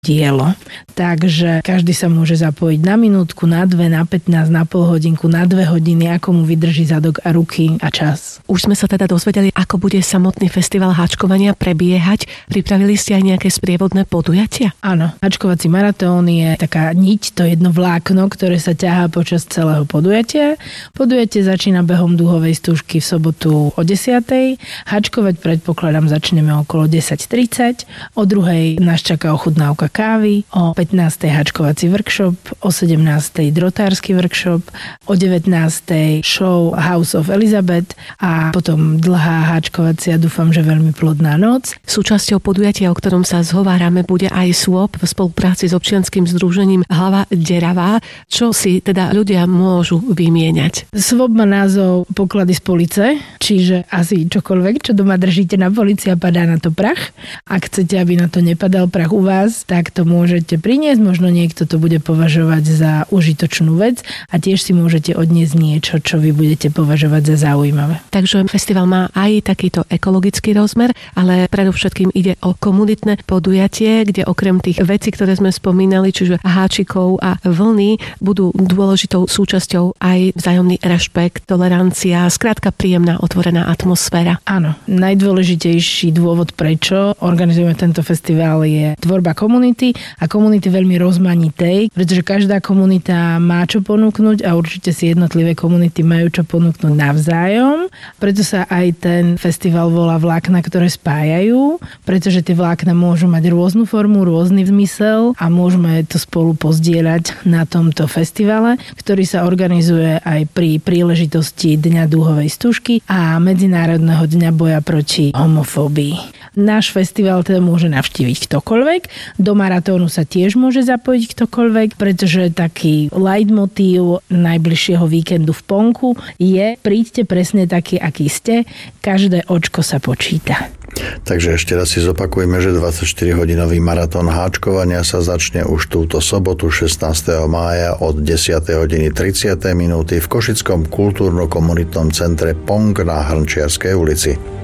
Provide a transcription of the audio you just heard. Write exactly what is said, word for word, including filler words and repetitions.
dielo. Takže každý sa môže zapojiť na minútku, na dve, na pätnásť, na pol hodinku, na dve hodiny, ako mu vydrží zadok a ruky a čas. Už sme sa teda dozvedeli, ako bude samotný festival háčkovania prebiehať. Pripravili ste aj nejaké sprievodné podujatia? Áno, háčkovací maratón je taká niť, to jedno vlákno, ktoré sa ťahá počas celého podujatia. Podujatie začína behom dúhovej stúžky v sobotu o desiatej. Háčkovať predpokladám začneme okolo desať tridsať. O druhej nás čaká ochutnávka kávy, o pätnástej háčkovací workshop, o sedemnástej drotársky workshop, o devätnástej show House of Elizabeth a potom dlhá háčkovacia, dúfam, že veľmi plodná noc. Súčasťou podujatia, o ktorom sa zhovárame, bude aj swap v spolupráci s občianskym združením Hlava deravá. Čo si teda ľudia môžu vymieňať? swap má názov Poklady z police, čiže asi čokoľvek, čo doma držíte na polici a padá na to prach. Ak chcete, aby na to nepadal prach u vás, tak to môžete priniesť, možno niekto to bude považovať za užitočnú vec a tiež si môžete odniesť niečo, čo vy budete považovať za zaujímavé. Takže festival má aj takýto ekologický rozmer, ale predovšetkým ide o komunitné podujatie, kde okrem tých vecí, ktoré sme spomínali, čiže háčikov a vlny, budú dôležitou súčasťou aj vzájomný rešpekt, tolerancia, skrátka príjemná otvorená atmosféra. Áno, najdôležitejší dôvod, prečo organizujeme tento festival, je tvorba komunity a komunity veľmi rozmanitej, pretože každá komunita má čo ponúknuť a určite si jednotlivé komunity majú čo ponúknuť navzájom. Preto sa aj ten festival volá Vlákna, ktoré spájajú, pretože tie vlákna môžu mať rôznu formu, rôzny zmysel a môžeme to spolu pozdieľať na tomto festivale, ktorý sa organizuje aj pri príležitosti Dňa dúhovej stužky a Medzinárodného dňa boja proti homofóbii. Náš festival teda môže navštíviť ktokoľvek. Do maratónu sa tiež môže zapojiť ktokoľvek, pretože taký leitmotív najbližšieho víkendu v Ponku je: príďte presne taký, aký ste, každé očko sa počíta. Takže ešte raz si zopakujeme, že dvadsaťštyrihodinový maratón háčkovania sa začne už túto sobotu šestnásteho mája od desať hodín tridsať minút v Košickom kultúrno-komunitnom centre Ponk na Hrnčiarskej ulici.